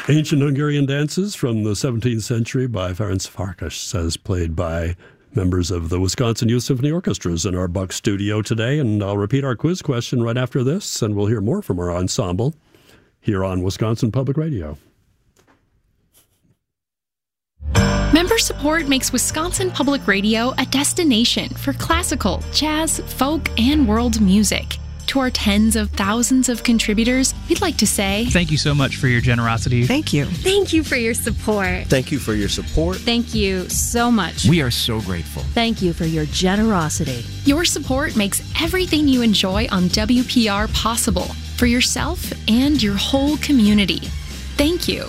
Ancient Hungarian dances from the 17th century by Ferenc Farkas, as played by members of the Wisconsin Youth Symphony Orchestras in our Buck studio today. And I'll repeat our quiz question right after this, and we'll hear more from our ensemble here on Wisconsin Public Radio. Member support makes Wisconsin Public Radio a destination for classical, jazz, folk, and world music. To our tens of thousands of contributors, we'd like to say thank you so much for your generosity. Thank you. Thank you for your support. Thank you for your support. Thank you so much. We are so grateful. Thank you for your generosity. Your support makes everything you enjoy on WPR possible for yourself and your whole community. Thank you.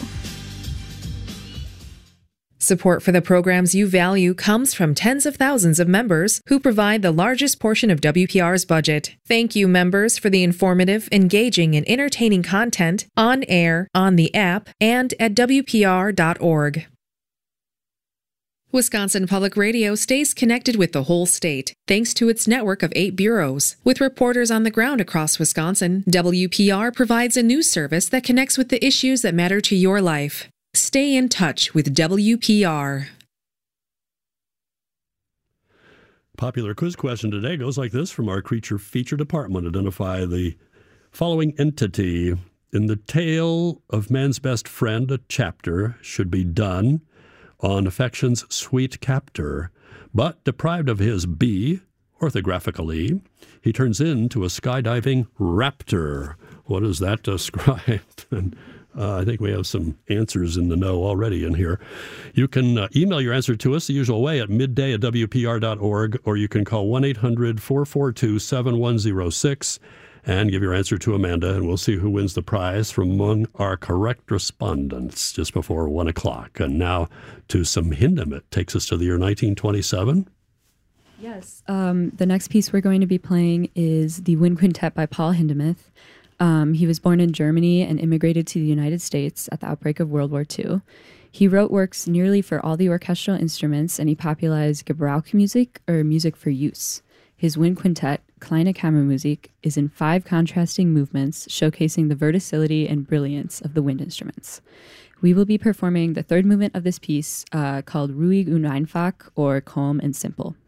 Support for the programs you value comes from tens of thousands of members who provide the largest portion of WPR's budget. Thank you, members, for the informative, engaging, and entertaining content on air, on the app, and at WPR.org. Wisconsin Public Radio stays connected with the whole state, thanks to its network of 8 bureaus. With reporters on the ground across Wisconsin, WPR provides a news service that connects with the issues that matter to your life. Stay in touch with WPR. Popular quiz question today goes like this from our creature feature department. Identify the following entity. In the tale of man's best friend, a chapter should be done on affection's sweet captor, but deprived of his B, orthographically, he turns into a skydiving raptor. What does that describe? And I think we have some answers in the know already in here. You can email your answer to us the usual way at midday@wpr.org, or you can call 1-800-442-7106 and give your answer to Amanda, and we'll see who wins the prize from among our correct respondents just before 1 o'clock. And now to some Hindemith. Takes us to the year 1927. Yes. The next piece we're going to be playing is the Wind Quintet by Paul Hindemith. He was born in Germany and immigrated to the United States at the outbreak of World War II. He wrote works nearly for all the orchestral instruments, and he popularized Gebrauchmusik, or music for use. His wind quintet, Kleine Kammermusik, is in 5 contrasting movements, showcasing the versatility and brilliance of the wind instruments. We will be performing the 3rd movement of this piece, called Ruhig und einfach, or Calm and Simple.